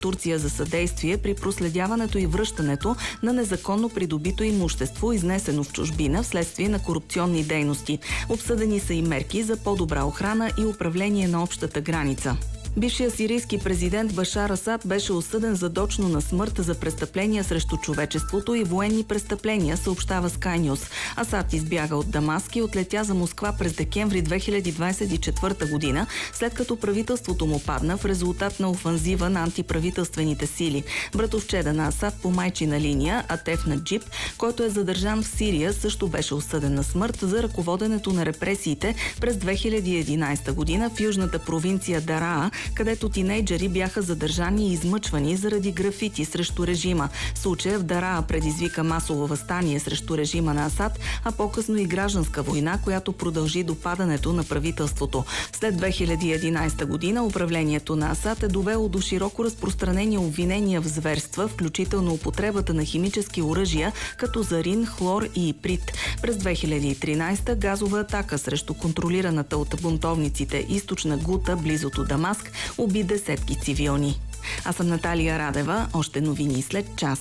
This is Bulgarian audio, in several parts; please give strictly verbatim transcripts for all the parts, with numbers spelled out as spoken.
Турция за съдействие при проследяването и връщането на незаконно придобито имущество, изнесено в чужбина вследствие на корупционни дейности. Обсъдени са и мерки за по-добра охрана и управление на общата граница. Бившият сирийски президент Башар Асад беше осъден задочно на смърт за престъпления срещу човечеството и военни престъпления, съобщава Sky News. Асад избяга от Дамаск и отлетя за Москва през декември две хиляди двадесет и четвърта година, след като правителството му падна в резултат на офанзива на антиправителствените сили. Братовчеда на Асад по майчина линия, Атеф Наджиб, който е задържан в Сирия, също беше осъден на смърт за ръководенето на репресиите през две хиляди и единадесета година в южната провинция Дараа, където тинейджери бяха задържани и измъчвани заради графити срещу режима. Случая в Дараа предизвика масово въстание срещу режима на Асад, а по-късно и гражданска война, която продължи до падането на правителството. След две хиляди и единадесета година управлението на Асад е довело до широко разпространени обвинения в зверства, включително употребата на химически оръжия, като зарин, хлор и иприт. През две хиляди и тринадесета газова атака срещу контролираната от бунтовниците източна Гута, близо до Дамаск, уби десетки цивилни. Аз съм Наталия Радева. Още новини след час.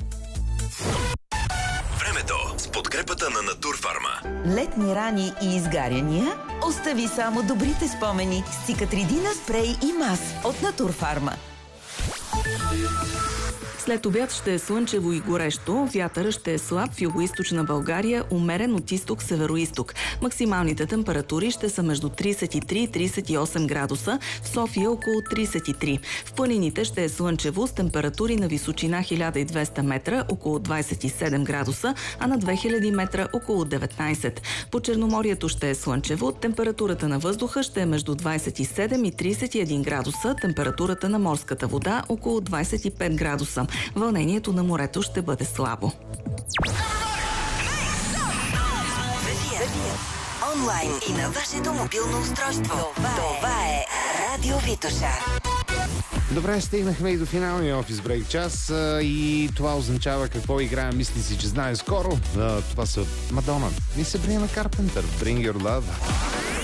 Времето с подкрепата на Натурфарма. Летни рани и изгаряния? Остави само добрите спомени с Цикатридина спрей и мас от Натурфарма. След обяд ще е слънчево и горещо, вятъра ще е слаб в югоизточна България, умерен от изток-североизток. Максималните температури ще са между тридесет и три и тридесет и осем градуса, в София около тридесет и три. В планините ще е слънчево с температури на височина хиляда и двеста метра, около двадесет и седем градуса, а на две хиляди метра около деветнадесет. По Черноморието ще е слънчево, температурата на въздуха ще е между двадесет и седем и тридесет и един градуса, температурата на морската вода около двадесет и пет градуса. Вълнението на морето ще бъде слабо. Онлайн и на вашето мобилно устройство. Това е Радио Витоша. Добре, стигнахме и до финалния офис брейк час и това означава какво играем. Мисли си, че знае скоро. Това са Мадона и Сабрина Карпентър. Bring Your Love.